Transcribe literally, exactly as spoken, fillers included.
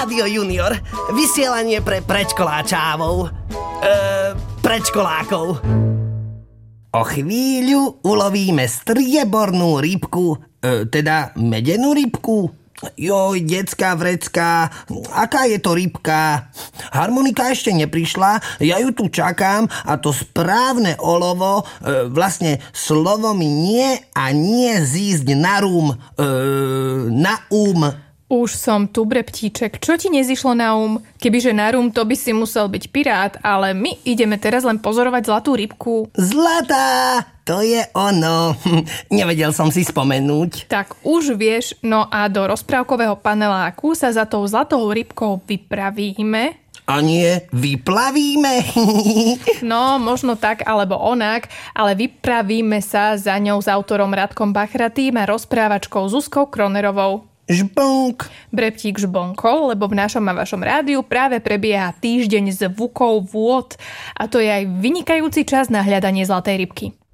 Rádio Junior. Vysielanie pre predškoláčávov. Eee, predškolákov. O chvíľu ulovíme striebornú rybku, e, teda medenú rybku. Joj, decká vrecká, aká je to rybka? Harmonika ešte neprišla, ja ju tu čakám a to správne olovo, e, vlastne slovo mi nie a nie zísť na rum, e, na um. Už som tu, breptíček. Čo ti nezišlo na um? Kebyže na rum, to by si musel byť pirát, ale my ideme teraz len pozorovať zlatú rybku. Zlatá! To je ono. Nevedel som si spomenúť. Tak už vieš, no a do rozprávkového paneláku sa za tou zlatou rybkou vypravíme. A nie, vyplavíme. No, možno tak, alebo onak, ale vypravíme sa za ňou s autorom Radkom Bachratým a rozprávačkou Zuzkou Kronerovou. Žbonk. Breptík žbonkol, lebo v našom a vašom rádiu práve prebieha týždeň zvukov vôd a to je aj vynikajúci čas na hľadanie zlatej rybky.